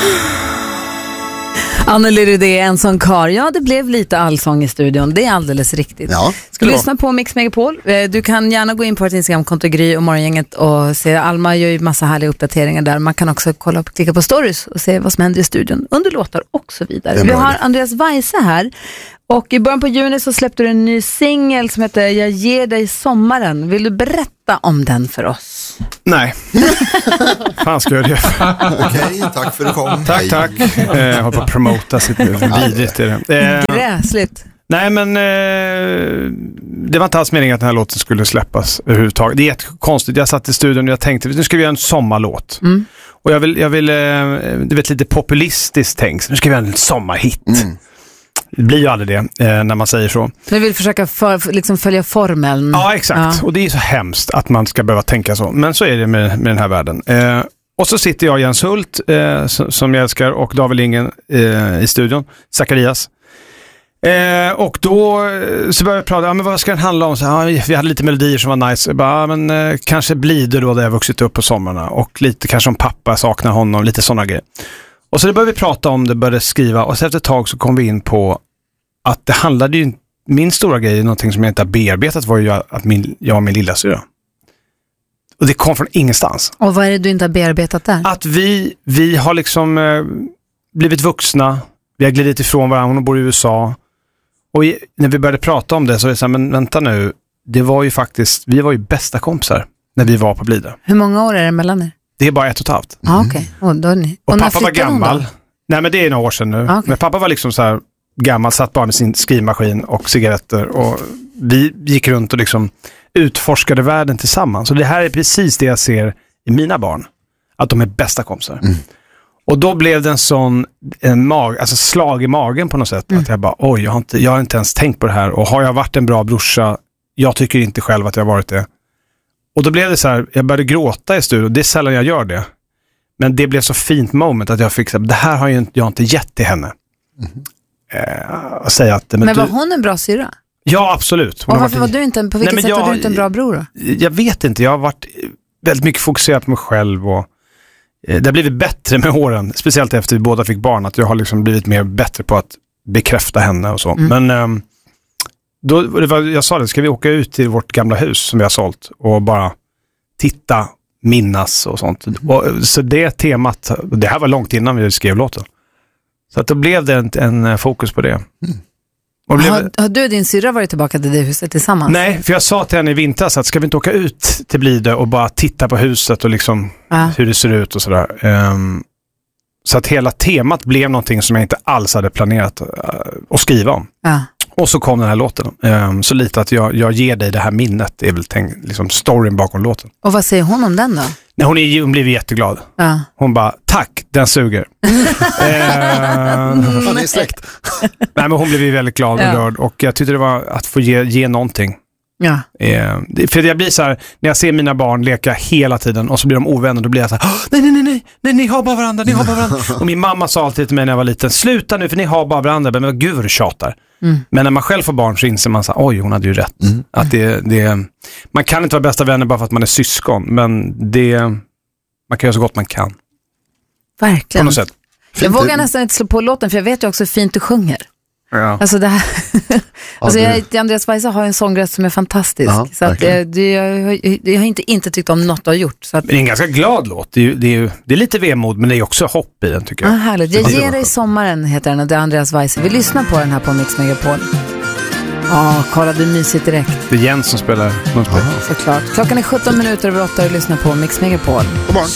Anneli Rydé, en sån kar. Ja, det blev lite allsång i studion. Det är alldeles riktigt. Ja, ska du lyssna på Mix Megapol? Du kan gärna gå in på vårt Instagram-konto Gry och Morgongänget och se. Alma gör ju massa härliga uppdateringar där. Man kan också klicka på stories och se vad som händer i studion under låtar och så vidare. Vi har Andreas Weise här. Och i början på juni så släppte du en ny singel som heter Jag ger dig sommaren. Vill du berätta om den för oss? Nej. Fan ska jag det? Okej, tack för att du kom. Tack. Jag har på att promota sitt vidrigt. Gräsligt. Nej, men det var inte alls meningen att den här låten skulle släppas överhuvudtaget. Det är jättekonstigt. Jag satt i studion och jag tänkte, nu ska vi göra en sommarlåt. Och jag vill du vet, lite populistiskt tänkt. Nu ska vi göra en sommarhit. Det blir ju aldrig det när man säger så. Vi vill försöka liksom följa formeln. Ja, exakt. Och det är så hemskt att man ska behöva tänka så. Men så är det med den här världen. Och så sitter jag, Jens Hult, som jag älskar, och David Lindgren i studion. Zacharias. Och då så började jag prata, men vad ska den handla om? Så, vi hade lite melodier som var nice. Men kanske blir det då där jag vuxit upp på sommarna. Och lite kanske om pappa saknar honom, lite sådana grejer. Och så det började vi prata om, det började skriva. Och så efter ett tag så kom vi in på att det handlade ju, min stora grej, någonting som jag inte har bearbetat, var ju att jag och min lillasyra. Och det kom från ingenstans. Och vad är det du inte har bearbetat där? Att vi har liksom blivit vuxna. Vi har glidit ifrån varandra, hon bor i USA. Och när vi började prata om det så är det så här, men vänta nu. Det var ju faktiskt, vi var ju bästa kompisar när vi var på Blidö. Hur många år är det mellan er? Det är bara 1,5. Ja, okej. Och pappa var gammal. Nej, men det är några år sedan nu. Okay. Men pappa var liksom så här gammal, satt bara med sin skrivmaskin och cigaretter. Och vi gick runt och liksom utforskade världen tillsammans. Så det här är precis det jag ser i mina barn. Att de är bästa kompisar. Och då blev det en slag i magen på något sätt. Att jag bara, oj, jag har inte ens tänkt på det här. Och har jag varit en bra brorsa? Jag tycker inte själv att jag har varit det. Och då blev det så här, jag började gråta i studion. Det är sällan jag gör det. Men det blev så fint moment att jag fick säga, det här har jag inte gett till henne. Säga att, men var hon en bra syra? Ja, absolut. Och varför var du inte, på vilket sätt var du inte en bra bror då? Jag vet inte, jag har varit väldigt mycket fokuserad på mig själv. Och det har blivit bättre med åren. Speciellt efter vi båda fick barn. Att jag har liksom blivit mer bättre på att bekräfta henne och så. Men jag sa det, ska vi åka ut till vårt gamla hus som vi har sålt och bara titta, minnas och sånt. Och, så det temat, det här var långt innan vi skrev låten. Så att då blev det en fokus på det. Och har du och din syrra varit tillbaka till det huset tillsammans? Nej, för jag sa till henne i vintras att ska vi inte åka ut till Blidö och bara titta på huset och liksom hur det ser ut och sådär. Så att hela temat blev någonting som jag inte alls hade planerat att skriva om. Och så kom den här låten. Så lite att jag ger dig det här minnet är väl liksom storyn bakom låten. Och vad säger hon om den då? Nej, hon blev jätteglad. Hon bara, tack, den suger. Han är släkt. Nej, men hon blev väldigt glad och rörd. Och jag tyckte det var att få ge någonting. Ja. För jag blir så här, när jag ser mina barn leka hela tiden och så blir de ovänner, då blir jag så här, nej, ni har bara varandra, Och min mamma sa alltid till mig när jag var liten, sluta nu för ni har bara varandra, men gud vad du tjatar. Men när man själv får barn så inser man så här, oj, hon hade ju rätt. Att man kan inte vara bästa vänner bara för att man är syskon, men man kan göra så gott man kan. Verkligen. På något sätt. Jag vågar nästan inte slå på låten för jag vet ju också hur fint du sjunger. Ja. Alltså det här Andreas Weise har en sångröst som är fantastisk. Så att jag har inte tyckt om något du har gjort. Så att... Det är en ganska glad låt. Det är lite vemod, men det är också hopp i den tycker jag. Härligt. Jag ger dig sommaren heter den och det är Andreas Weise. Vi lyssnar på den här på Mix Megapol. Kolla, det är mysigt direkt. Det är Jens som spelar. Såklart. Klockan är 17 minuter över 8 och lyssnar på Mix Megapol. God morgon.